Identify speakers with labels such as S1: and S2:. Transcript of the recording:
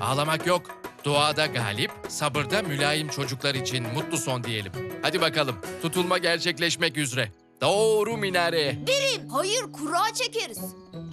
S1: Ağlamak yok. Duada galip, sabırda mülayim çocuklar için mutlu son diyelim. Hadi bakalım, tutulma gerçekleşmek üzere. Doğru minareye.
S2: Hayır, kura çekeriz.